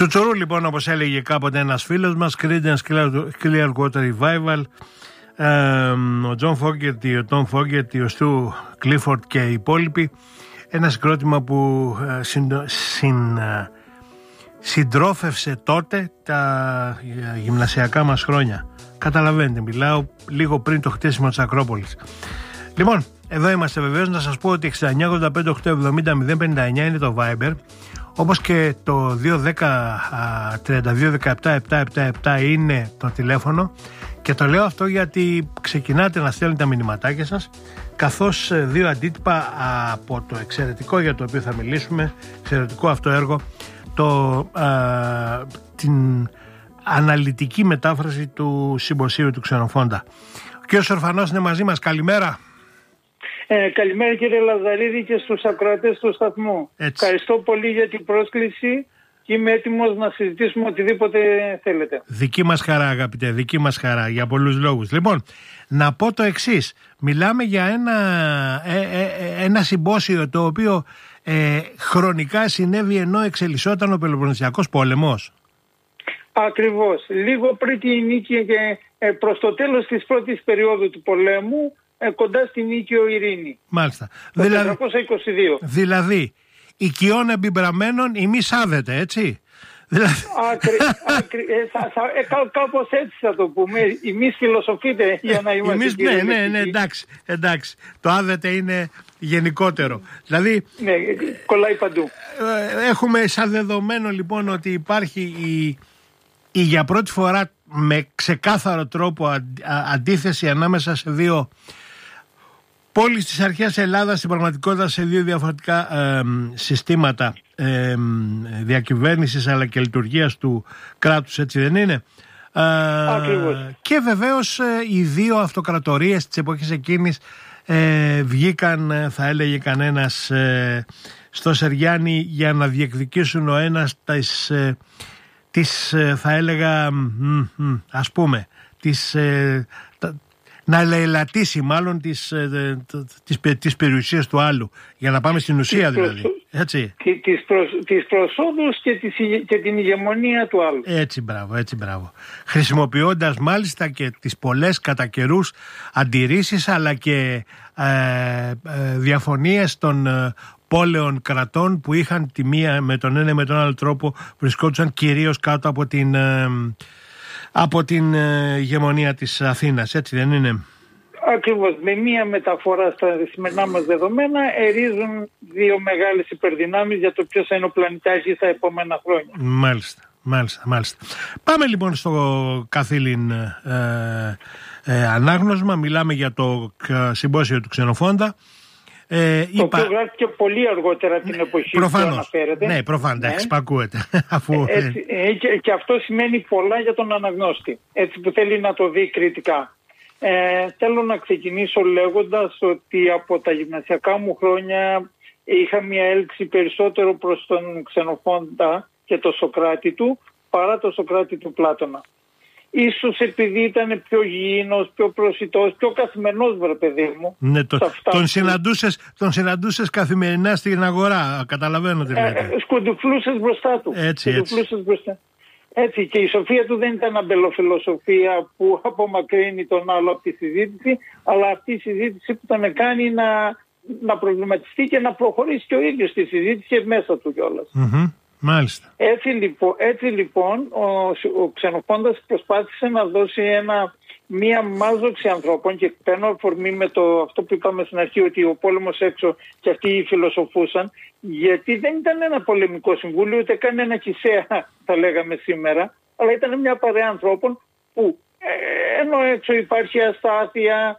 Τσουτσουρού λοιπόν, όπως έλεγε κάποτε ένας φίλος μας, Creedence Clearwater Revival, ο Τζον Φόγκερτι, ο Τόμ Φόγκερτι, ο Στου Κλίφορντ και οι υπόλοιποι. Ένα συγκρότημα που συντρόφευσε τότε τα γυμνασιακά μας χρόνια. Καταλαβαίνετε, μιλάω λίγο πριν το χτίσιμο της Ακρόπολης. Λοιπόν, εδώ είμαστε βεβαίως. Να σας πω ότι 6985-870-059 είναι το Viber, όπως και το 210-3217-777 είναι το τηλέφωνο. Και το λέω αυτό γιατί ξεκινάτε να στέλνετε τα μηνυματάκια σας, καθώς δύο αντίτυπα από το εξαιρετικό για το οποίο θα μιλήσουμε, εξαιρετικό αυτό έργο, την αναλυτική μετάφραση του συμποσίου του Ξενοφόντα. Ο κ. Ορφανός είναι μαζί μας. Καλημέρα. Καλημέρα κύριε Λαζαρίδη και στους ακροατές του σταθμού. Ευχαριστώ πολύ για την πρόσκληση και είμαι έτοιμος να συζητήσουμε οτιδήποτε θέλετε. Δική μας χαρά, αγαπητέ, δική μας χαρά, για πολλούς λόγους. Λοιπόν, να πω το εξής. Μιλάμε για ένα συμπόσιο το οποίο χρονικά συνέβη ενώ εξελισσόταν ο Πελοποννησιακός πόλεμος. Ακριβώς. Λίγο πριν τη νίκη και προς το τέλος της πρώτης περίοδου του πολέμου, κοντά στη Νίκαιο Ειρήνη. Μάλιστα. Το 422. Δηλαδή, οικειών εμπιμπραμένων ημείς άδετε, έτσι. Κάπως έτσι θα το πούμε. Εμείς φιλοσοφείτε για να είμαστε. Ναι, εντάξει. Το άδετε είναι γενικότερο. Δηλαδή, ναι, κολλάει παντού. Έχουμε σαν δεδομένο λοιπόν ότι υπάρχει η για πρώτη φορά με ξεκάθαρο τρόπο αντίθεση ανάμεσα σε δύο πόλεις της αρχαίας Ελλάδας, στην πραγματικότητα σε δύο διαφορετικά συστήματα διακυβέρνησης αλλά και λειτουργίας του κράτους, έτσι δεν είναι? Και βεβαίως οι δύο αυτοκρατορίες της εποχής εκείνης βγήκαν, θα έλεγε κανένας, στο Σεργιάνι για να διεκδικήσουν ο ένας θα έλεγα, ας πούμε, να ελαττήσει μάλλον τις περιουσίες του άλλου, για να πάμε στην ουσία δηλαδή. Έτσι. Τις προσόδους και την ηγεμονία του άλλου. Έτσι μπράβο. Χρησιμοποιώντας μάλιστα και τις πολλές κατά καιρούς αντιρρήσεις αλλά και διαφωνίες των πόλεων κρατών που είχαν τη μία με τον ένα με τον άλλο τρόπο, βρισκόντουσαν κυρίως κάτω από την ηγεμονία της Αθήνας, έτσι δεν είναι? Ακριβώς. Με μία μεταφορά στα σημερινά μας δεδομένα ερίζουν δύο μεγάλες υπερδυνάμεις για το ποιος θα είναι ο πλανητάρχης στα επόμενα χρόνια. Μάλιστα. Πάμε λοιπόν στο καθήλυν ανάγνωσμα. Μιλάμε για το συμπόσιο του Ξενοφόντα. Το οποίο γράφτηκε πολύ αργότερα την εποχή που αναφέρεται. Ναι, προφανώς, εξπακούεται. Και αυτό σημαίνει πολλά για τον αναγνώστη, έτσι που θέλει να το δει κριτικά. Θέλω να ξεκινήσω λέγοντας ότι από τα γυμνασιακά μου χρόνια είχα μια έλξη περισσότερο προς τον Ξενοφόντα και το Σωκράτη του παρά το Σωκράτη του Πλάτωνα. Ίσως επειδή ήταν πιο γήινος, πιο προσιτός, πιο καθημερινός, βρε παιδί μου. Ναι, τον συναντούσες καθημερινά στην αγορά, καταλαβαίνω τι λέτε. Σκουντουφλούσες μπροστά του. Έτσι, και η σοφία του δεν ήταν αμπελοφιλοσοφία που απομακρύνει τον άλλο από τη συζήτηση, αλλά αυτή η συζήτηση που τον κάνει να προβληματιστεί και να προχωρήσει και ο ίδιος στη συζήτηση και μέσα του κιόλας. Μάλιστα. Έτσι λοιπόν ο Ξενοφόντας προσπάθησε να δώσει μία μάζοξη ανθρώπων, και παίρνω αφορμή με αυτό που είπαμε στην αρχή, ότι ο πόλεμος έξω και αυτοί φιλοσοφούσαν, γιατί δεν ήταν ένα πολεμικό συμβούλιο ούτε καν ένα κησέα θα λέγαμε σήμερα, αλλά ήταν μια παρέα ανθρώπων που ενώ έξω υπάρχει αστάθεια,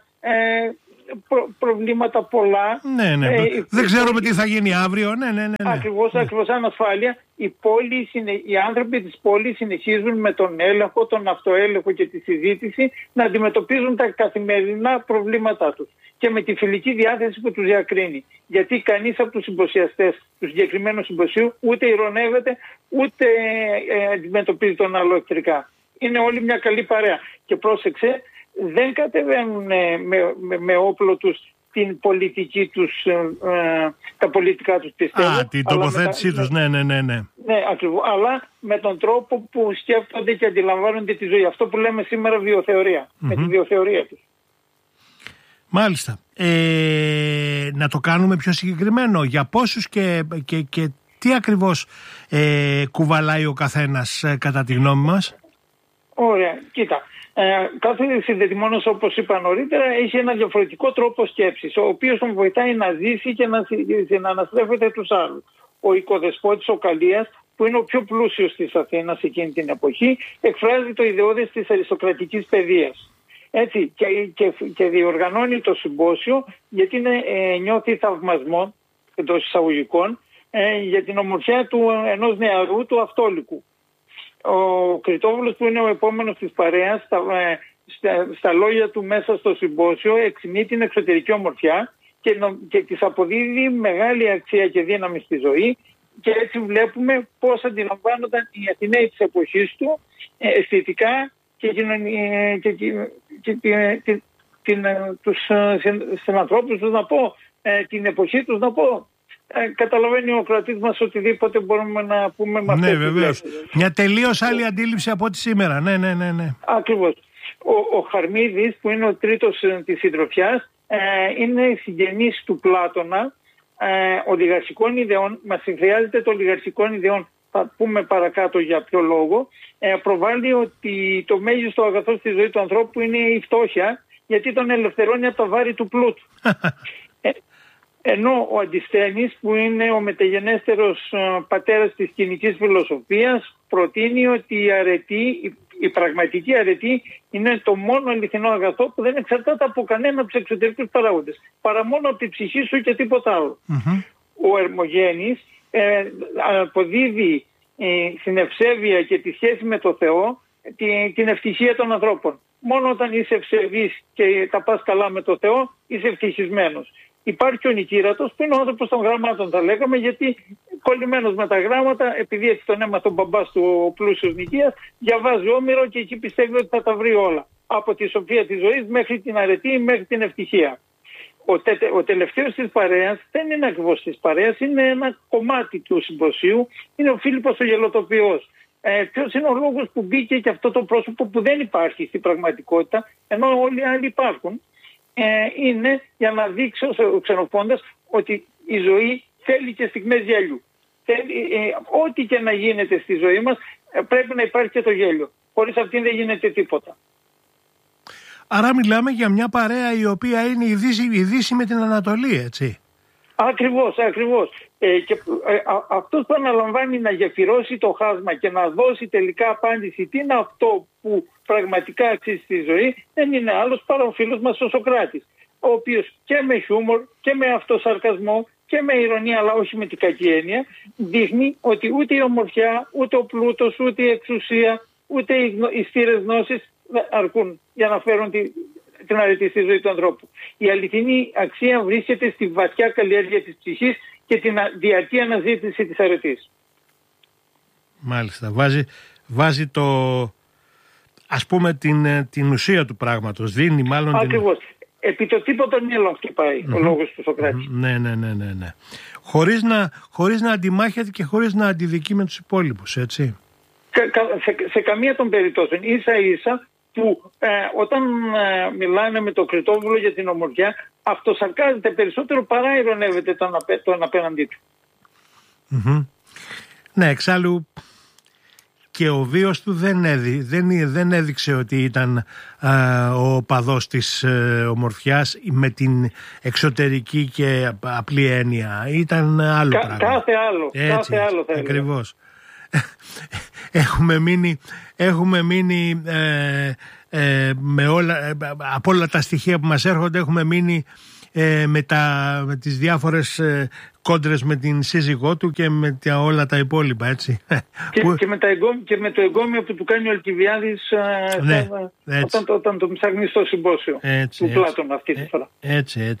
προβλήματα πολλά. Ναι. Δεν ξέρουμε τι θα γίνει αύριο. Ναι. Ακριβώς ανασφάλεια. Οι άνθρωποι της πόλης συνεχίζουν με τον έλεγχο, τον αυτοέλεγχο και τη συζήτηση να αντιμετωπίζουν τα καθημερινά προβλήματά τους και με τη φιλική διάθεση που τους διακρίνει. Γιατί κανείς από τους συμποσιαστές του συγκεκριμένου συμποσίου ούτε ειρωνεύεται ούτε αντιμετωπίζει τον άλλο εχθρικά. Είναι όλοι μια καλή παρέα. Και πρόσεξε, δεν κατεβαίνουν με όπλο τους την πολιτική τους, τα πολιτικά τους πιστεύω. Την τοποθέτησή τους, ναι. Ναι, ακριβώς. Αλλά με τον τρόπο που σκέφτονται και αντιλαμβάνονται τη ζωή. Αυτό που λέμε σήμερα βιοθεωρία. Με τη βιοθεωρία τους. Μάλιστα. Να το κάνουμε πιο συγκεκριμένο. Για πόσους και τι ακριβώς κουβαλάει ο καθένας κατά τη γνώμη μας? Ωραία. Κοίτα. Κάθε συνδετημόνος, όπως είπα νωρίτερα, έχει ένα διαφορετικό τρόπο σκέψης, ο οποίος τον βοηθάει να ζήσει και να αναστρέφεται τους άλλους. Ο οικοδεσπότης ο Καλίας, που είναι ο πιο πλούσιος της Αθήνας εκείνη την εποχή, εκφράζει το ιδεώδες της αριστοκρατικής παιδείας. Έτσι, και διοργανώνει το συμπόσιο γιατί νιώθει θαυμασμό εντός εισαγωγικών για την ομορφιά του ενός νεαρού του Αυτόλικου. Ο Κρητόβουλος, που είναι ο επόμενος της παρέας, στα λόγια του μέσα στο συμπόσιο εκτιμεί την εξωτερική ομορφιά και της αποδίδει μεγάλη αξία και δύναμη στη ζωή, και έτσι βλέπουμε πώς αντιλαμβάνονταν οι Αθηναίοι της εποχής του αισθητικά και τους συνανθρώπους τους, να πω, την εποχή τους, να πω. Καταλαβαίνει ο κρατής μας οτιδήποτε μπορούμε να πούμε με αυτές. Ναι, βεβαίως. Μια τελείως άλλη αντίληψη από ό,τι σήμερα. Ναι. Ακριβώς. Ο Χαρμίδης, που είναι ο τρίτος της συντροφιάς, είναι συγγενής του Πλάτωνα, ολιγαρχικών ιδεών. Μας χρειάζεται το ολιγαρχικών ιδεών, θα πούμε παρακάτω για ποιο λόγο. Προβάλλει ότι το μέγιστο αγαθό στη ζωή του ανθρώπου είναι η φτώχεια, γιατί τον ελευθερώνει από τα βάρη του πλούτου. Ενώ ο Αντισθένης, που είναι ο μεταγενέστερος πατέρας της κοινικής φιλοσοφίας, προτείνει ότι η πραγματική αρετή είναι το μόνο αληθινό αγαθό που δεν εξαρτάται από κανένα από τους εξωτερικούς παράγοντες, παρά μόνο από τη ψυχή σου και τίποτα άλλο. Ο Ερμογένης αποδίδει στην ευσέβεια και τη σχέση με το Θεό την ευτυχία των ανθρώπων. Μόνο όταν είσαι ευσεβής και τα πας καλά με το Θεό, είσαι ευτυχισμένος. Υπάρχει ο Νικήρατος, που είναι ο άνθρωπος των γραμμάτων, θα λέγαμε, γιατί κολλημένος με τα γράμματα, επειδή έτσι τον έμαθε ο μπαμπάς του ο πλούσιος Νικίας, διαβάζει Όμηρο και εκεί πιστεύει ότι θα τα βρει όλα. Από τη σοφία της ζωής μέχρι την αρετή, μέχρι την ευτυχία. Ο τελευταίος της παρέας δεν είναι ακριβώς της παρέας, είναι ένα κομμάτι του συμποσίου, είναι ο Φίλιππος ο Γελοτοποιός. Ποιος είναι ο λόγος που μπήκε και αυτό το πρόσωπο που δεν υπάρχει στην πραγματικότητα, ενώ όλοι οι άλλοι υπάρχουν? Είναι για να δείξει ο Ξενοφόντας ότι η ζωή θέλει και στιγμές γέλιου. Ό,τι και να γίνεται στη ζωή μας πρέπει να υπάρχει και το γέλιο. Χωρίς αυτήν δεν γίνεται τίποτα. Άρα μιλάμε για μια παρέα η οποία είναι η Δύση με την Ανατολή, έτσι? Ακριβώς. Και αυτός που αναλαμβάνει να γεφυρώσει το χάσμα και να δώσει τελικά απάντηση τι είναι αυτό που πραγματικά αξίζει στη ζωή, δεν είναι άλλος παρά ο φίλος μας ο Σωκράτης, ο οποίος και με χιούμορ και με αυτοσαρκασμό και με ειρωνία, αλλά όχι με την κακή έννοια, δείχνει ότι ούτε η ομορφιά, ούτε ο πλούτος, ούτε η εξουσία, ούτε οι στήρες γνώσεις αρκούν για να φέρουν την αρετή στη ζωή του ανθρώπου. Η αληθινή αξία βρίσκεται στη βαθιά καλλιέργεια της ψυχής και την διαρκή αναζήτηση της αρετής. Μάλιστα. Βάζει το, ας πούμε, την ουσία του πράγματος. Δίνει μάλλον. Ακριβώς. Επί το τίποτα μυαλό χτυπάει ο λόγος του Σωκράτη. Ναι. Χωρίς να αντιμάχεται και χωρίς να αντιδικεί με τους υπόλοιπους, έτσι. Σε καμία των περιπτώσεων. Ίσα-ίσα που όταν μιλάνε με το Κρητόβουλο για την ομορφιά, αυτοσαρκάζεται περισσότερο παρά ειρωνεύεται τον απέναντί του. Ναι, εξάλλου και ο βίος του δεν έδειξε ότι ήταν ο παδός της ομορφιάς με την εξωτερική και απλή έννοια. Ήταν άλλο πράγμα. Κάθε άλλο θα έλεγα. Ακριβώς. Έχουμε μείνει από όλα τα στοιχεία που μας έρχονται, έχουμε μείνει με τις διάφορες κόντρες με την σύζυγό του και με όλα τα υπόλοιπα, έτσι. Και με το εγκόμιο που του κάνει ο Αλκιβιάδης όταν το ψάχνει στο συμπόσιο του Πλάτωνα αυτή τη φορά. Έτσι.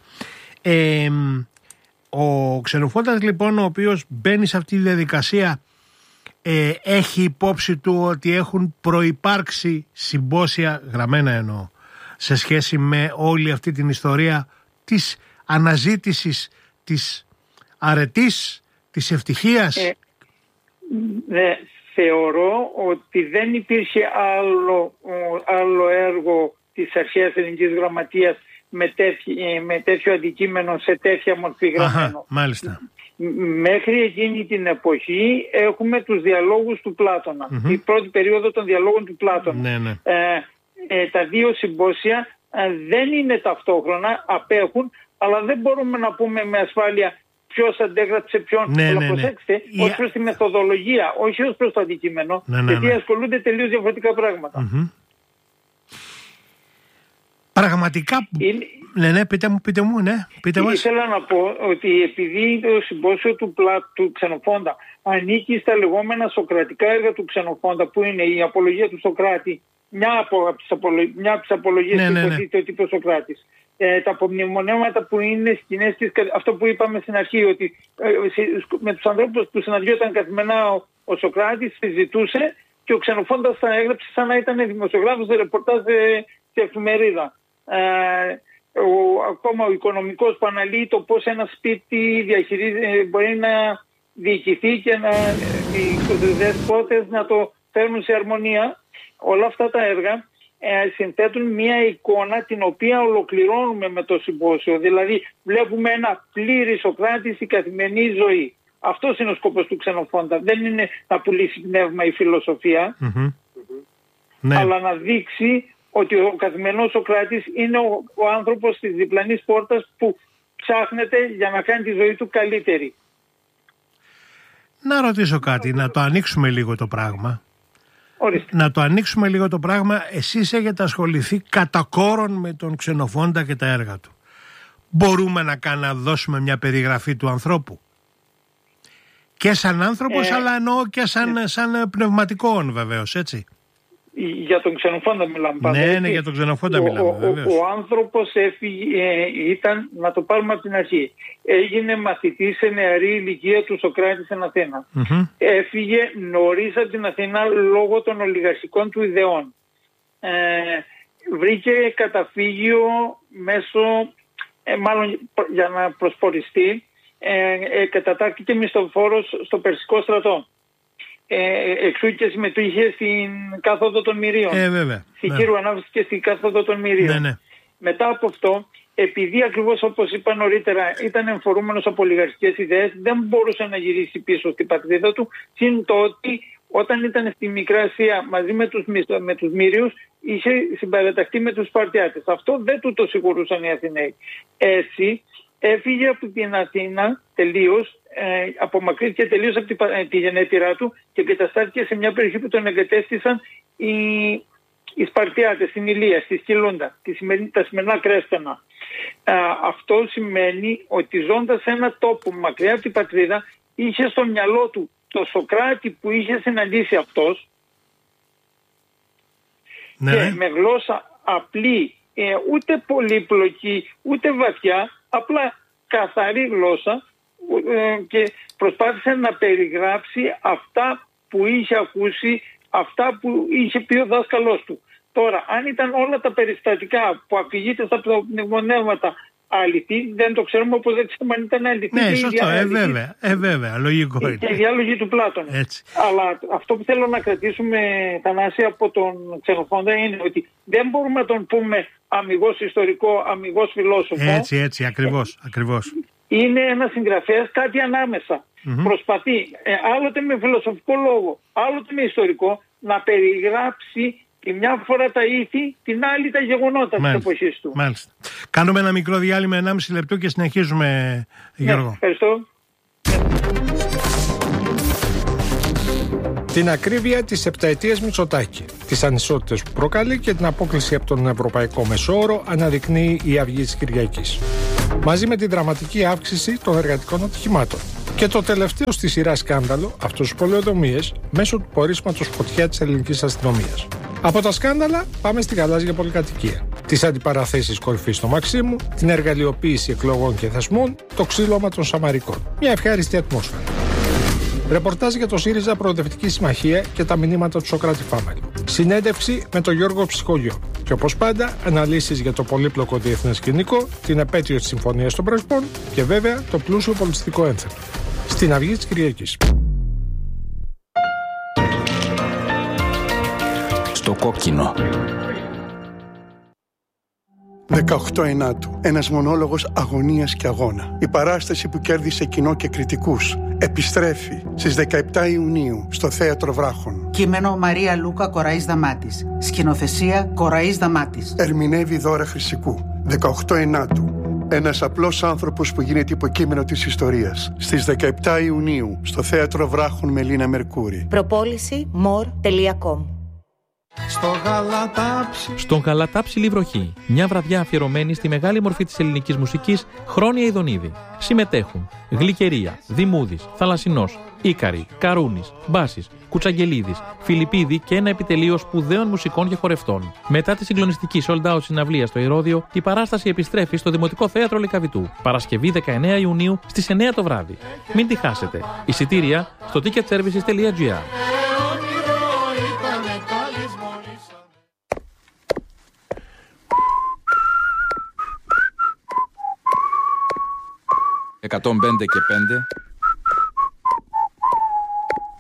Ο Ξενοφόντας, λοιπόν, ο οποίος μπαίνει σε αυτή τη διαδικασία, έχει υπόψη του ότι έχουν προϋπάρξει συμπόσια, γραμμένα εννοώ, σε σχέση με όλη αυτή την ιστορία της αναζήτησης της αρετής, της ευτυχίας. Θεωρώ ότι δεν υπήρχε άλλο έργο της αρχαίας ελληνικής γραμματείας με τέτοιο αντικείμενο σε τέτοια μορφή γραμμένο. Μάλιστα. Μέχρι εκείνη την εποχή έχουμε τους διαλόγους του Πλάτωνα. Η πρώτη περίοδο των διαλόγων του Πλάτωνα. Ναι. Τα δύο συμπόσια δεν είναι ταυτόχρονα, απέχουν, αλλά δεν μπορούμε να πούμε με ασφάλεια ποιος αντέγραψε ποιον. Αλλά προσέξτε, ως προς τη μεθοδολογία, όχι ως προς το αντικείμενο, γιατί ασχολούνται τελείως διαφορετικά πράγματα. Πραγματικά. Πείτε μου. Ήθελα να πω ότι επειδή το συμπόσιο του Ξενοφόντα ανήκει στα λεγόμενα σοκρατικά έργα του Ξενοφόντα, που είναι η απολογία του Σοκράτη, μια από τις απολογίες που υποτίθεται ότι είπε ο Σοκράτης. Τα απομνημονέματα που είναι σκηνές της, αυτό που είπαμε στην αρχή, ότι με τους ανθρώπους που συναντιόταν καθημερινά ο Σοκράτης συζητούσε και ο Ξενοφόντας θα έγραψε σαν να ήταν δημοσιογράφος ρεπορτάζ σε εφημερίδα. Ακόμα ο οικονομικός που αναλύει το πώς ένα σπίτι μπορεί να διοικηθεί και οι δεσπότες να το φέρνουν σε αρμονία. Όλα αυτά τα έργα συνθέτουν μια εικόνα την οποία ολοκληρώνουμε με το συμπόσιο. Δηλαδή βλέπουμε ένα πλήρη Σοκράτη στην καθημερινή ζωή. Αυτός είναι ο σκοπός του Ξενοφόντα. Δεν είναι να πουλήσει πνεύμα ή φιλοσοφία, αλλά να δείξει ότι ο καθημερινός Σοκράτης είναι ο άνθρωπος της διπλανής πόρτας που ψάχνεται για να κάνει τη ζωή του καλύτερη. Να ρωτήσω κάτι, να το ανοίξουμε λίγο το πράγμα. Ορίστε. Να το ανοίξουμε λίγο το πράγμα. Εσείς έχετε ασχοληθεί κατά κόρον με τον Ξενοφόντα και τα έργα του. Μπορούμε να δώσουμε μια περιγραφή του ανθρώπου? Και σαν άνθρωπος, αλλά εννοώ και σαν πνευματικό βεβαίως, έτσι. Για τον Ξενοφόντα μιλάμε πάντα. Ναι, για τον Ξενοφόντα μιλάμε, βεβαίως. Ο άνθρωπος ήταν, να το πάρουμε από την αρχή, έγινε μαθητής σε νεαρή ηλικία του Σοκράτη στην Αθήνα. Έφυγε νωρίς από την Αθήνα λόγω των ολιγαρχικών του ιδεών. Βρήκε καταφύγιο μέσω, μάλλον για να προσποριστεί, κατατάχθηκε μισθοφόρος στο Περσικό στρατό. Εξού και συμμετείχε στην κάθοδο των Μυρίων. Στην Κύρου Ανάβηση και στην κάθοδο των Μυρίων. Μετά από αυτό, επειδή ακριβώς όπως είπα νωρίτερα ήταν εμφορούμενος από ολιγαρχικές ιδέες, δεν μπορούσε να γυρίσει πίσω στην πατρίδα του. Συν το ότι όταν ήταν στη Μικρά Ασία μαζί με τους Μύριους, είχε συμπαραταχθεί με τους Σπαρτιάτες. Αυτό δεν του το σιγουρούσαν οι Αθηναίοι. Έτσι έφυγε από την Αθήνα τελείως, απομακρύνθηκε τελείως από τη γενέτειρά του και καταστάθηκε σε μια περιοχή που τον εγκατέστησαν οι Σπαρτιάτες, στην Ηλία, στη Σκυλούντα, τα σημερινά Κρέστενα. Αυτό σημαίνει ότι ζώντας σε ένα τόπο μακριά από την πατρίδα, είχε στο μυαλό του το Σοκράτη που είχε συναντήσει αυτός, και με γλώσσα απλή, ούτε πολύπλοκη, ούτε βαθιά, απλά καθαρή γλώσσα, και προσπάθησε να περιγράψει αυτά που είχε ακούσει, αυτά που είχε πει ο δάσκαλός του. Τώρα, αν ήταν όλα τα περιστατικά που αφηγείται στα πνευμονεύματα αληθή, δεν το ξέρουμε, όπως δεν ξέρουμε αν ήταν αληθή. Ναι, σωστό, βέβαια, λογικό είναι. Και η διάλογη του Πλάτωνα. Έτσι. Αλλά αυτό που θέλω να κρατήσουμε, Θανάση, από τον Ξενοφόντα είναι ότι δεν μπορούμε να τον πούμε αμιγώς ιστορικό, αμιγώς φιλόσοφο. Έτσι, ακριβώς. Είναι ένας συγγραφέας κάτι ανάμεσα. Προσπαθεί άλλοτε με φιλοσοφικό λόγο, άλλοτε με ιστορικό, να περιγράψει τη μια φορά τα ήθη, την άλλη τα γεγονότα της εποχής του. Μάλιστα. Κάνουμε ένα μικρό διάλειμμα 1,5 λεπτό και συνεχίζουμε, Γιώργο. Ευχαριστώ. Την ακρίβεια της επταετίας Μητσοτάκη, τις ανισότητες που προκαλεί και την απόκλιση από τον Ευρωπαϊκό Μεσόωρο αναδεικνύει η Αυγή της Κυριακής. Μαζί με την δραματική αύξηση των εργατικών ατυχημάτων. Και το τελευταίο στη σειρά σκάνδαλο, αυτός τους πολεοδομίες, μέσω του πορίσματος φωτιά της ελληνικής αστυνομίας. Από τα σκάνδαλα πάμε στη γαλάζια πολυκατοικία. Τις αντιπαραθέσεις κορυφής στο Μαξίμου, την εργαλειοποίηση εκλογών και θεσμών, το ξύλωμα των Σαμαρικών. Μια ευχάριστη ατμόσφαιρα. Ρεπορτάζ για το ΣΥΡΙΖΑ Προοδευτική Συμμαχία και τα μηνύματα του Σοκράτη Φάμελ. Συνέντευξη με τον Γιώργο Ψυχολιό. Και όπως πάντα, αναλύσεις για το πολύπλοκο διεθνές σκηνικό, την επέτειο της Συμφωνίας των Πρεσπών και βέβαια το πλούσιο πολιτιστικό ένθετο. Στην Αυγή της Κυριακής. το κόκκινο. 18 Ενάτου. Ένας μονόλογος αγωνίας και αγώνα. Η παράσταση που κέρδισε κοινό και κριτικούς επιστρέφει στις 17 Ιουνίου στο Θέατρο Βράχων. Κείμενο Μαρία Λούκα Κοραής Δαμάτης. Σκηνοθεσία Κοραής Δαμάτης. Ερμηνεύει Δώρα Χρυσικού. 18 Ενάτου. Ένας απλός άνθρωπος που γίνεται υποκείμενο της ιστορίας. Στις 17 Ιουνίου στο Θέατρο Βράχων με Λίνα Μερκούρη. Προπόληση more.com. Στον Γαλατάψιλη βροχή, μια βραδιά αφιερωμένη στη μεγάλη μορφή της ελληνικής μουσικής, Χρόνια Ιδονίδη. Συμμετέχουν Γλυκερία, Δημούδης, Θαλασσινός, Ίκαρη, Καρούνης, Μπάσης, Κουτσαγγελίδης, Φιλιππίδη και ένα επιτελείο σπουδαίων μουσικών και χορευτών. Μετά τη συγκλονιστική sold out συναυλία στο Ηρώδειο, η παράσταση επιστρέφει στο Δημοτικό Θέατρο Λυκαβητού. Παρασκευή 19 Ιουνίου στις 9 το βράδυ. Μην τη χάσετε. Εισιτήρια στο ticketservices.gr. 105 και 5